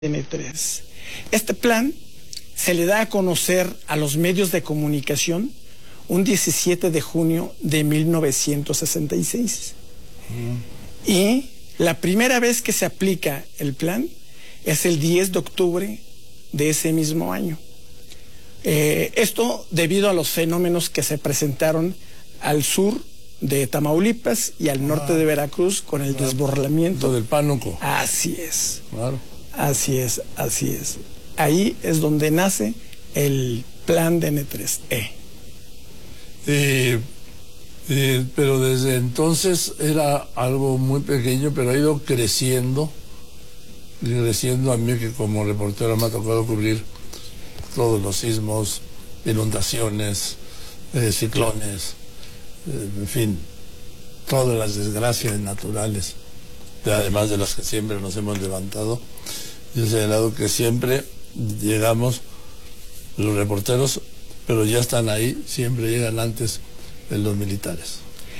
N3. Este plan se le da a conocer a los medios de comunicación un 17 de junio de 1966. Y la primera vez que se aplica el plan es el 10 de octubre de ese mismo año. Esto debido a los fenómenos que se presentaron al sur de Tamaulipas y al norte de Veracruz con el desbordamiento. Lo del Pánuco. Así es. Claro. Así es, así es. Ahí es donde nace el plan de N3E. Pero desde entonces era algo muy pequeño, pero ha ido creciendo. A mí, que como reportero me ha tocado cubrir todos los sismos, inundaciones, ciclones, en fin, todas las desgracias naturales, además de las que siempre nos hemos levantado. Yo he señalado que siempre llegamos los reporteros, pero ya están ahí, siempre llegan antes de los militares.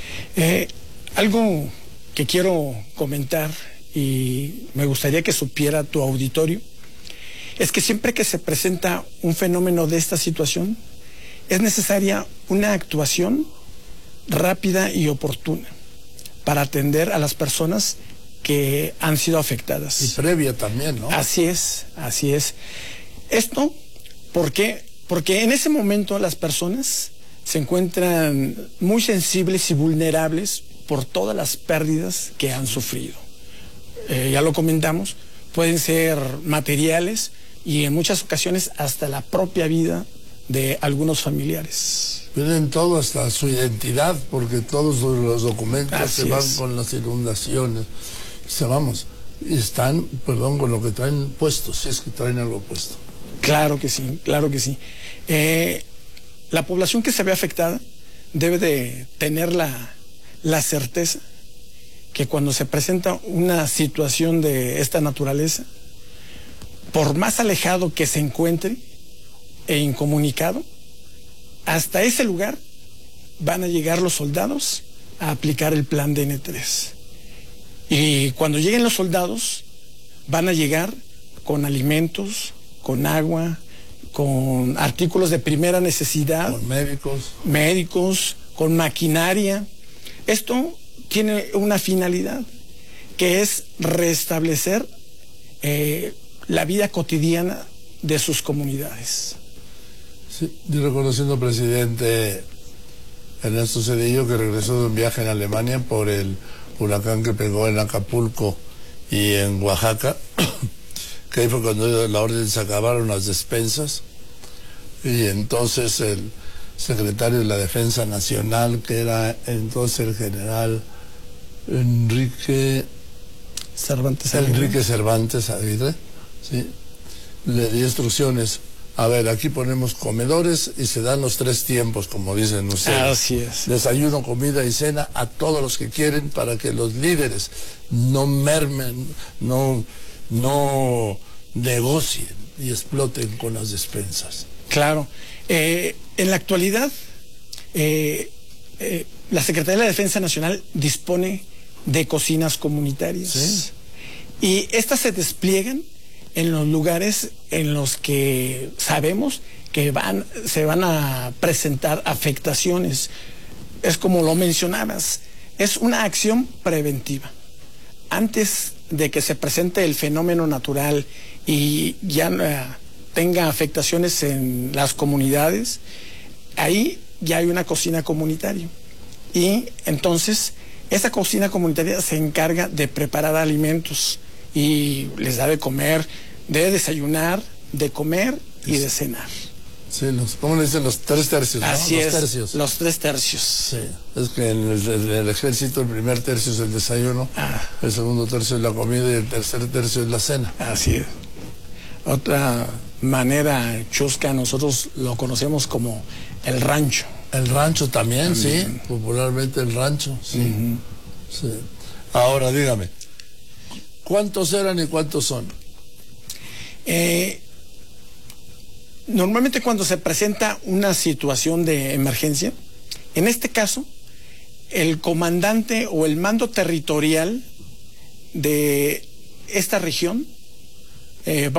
Algo que quiero comentar y me gustaría que supiera tu auditorio es que siempre que se presenta un fenómeno de esta situación es necesaria una actuación rápida y oportuna para atender a las personas que han sido afectadas. Y previa también, ¿no? Así es, así es. Esto, ¿por qué? Porque en ese momento las personas se encuentran muy sensibles y vulnerables por todas las pérdidas que han sufrido. Ya lo comentamos, pueden ser materiales y en muchas ocasiones hasta la propia vida de algunos familiares. Pierden todo, hasta su identidad, porque todos los documentos se van con las inundaciones. Están, con lo que traen puesto, si es que traen algo puesto. Claro que sí, claro que sí. La población que se ve afectada debe de tener la certeza que cuando se presenta una situación de esta naturaleza, por más alejado que se encuentre e incomunicado, hasta ese lugar van a llegar los soldados a aplicar el plan de N3. Y cuando lleguen los soldados, van a llegar con alimentos, con agua, con artículos de primera necesidad. Con médicos, con maquinaria. Esto tiene una finalidad, que es restablecer la vida cotidiana de sus comunidades. Sí, yo reconociendo al presidente Ernesto Zedillo, que regresó de un viaje en Alemania por el huracán que pegó en Acapulco y en Oaxaca, que ahí fue cuando la orden se acabaron las despensas, y entonces el secretario de la Defensa Nacional, que era entonces el general Enrique Cervantes Aguirre, ¿sí?, le dio instrucciones. A ver, aquí ponemos comedores y se dan los 3 tiempos, como dicen ustedes. Así es. Desayuno, comida y cena a todos los que quieren, para que los líderes no mermen, no negocien y exploten con las despensas. Claro. En la actualidad, la Secretaría de la Defensa Nacional dispone de cocinas comunitarias. Sí. Y estas se despliegan en los lugares en los que sabemos que se van a presentar afectaciones. Es como lo mencionabas, es una acción preventiva. Antes de que se presente el fenómeno natural y ya tenga afectaciones en las comunidades, ahí ya hay una cocina comunitaria. Y entonces esa cocina comunitaria se encarga de preparar alimentos y les da de comer, de desayunar, de comer y de cenar. Sí, ¿cómo le dicen? Los 3 tercios, ¿no? Así los es, tercios. los 3 tercios. Sí, es que en el ejército el primer tercio es el desayuno, el segundo tercio es la comida y el tercer tercio es la cena. Así es. Otra manera chusca, nosotros lo conocemos como el rancho. El rancho también, sí, popularmente el rancho, sí. Sí. Ahora, dígame, ¿cuántos eran y cuántos son? Normalmente cuando se presenta una situación de emergencia, en este caso, el comandante o el mando territorial de esta región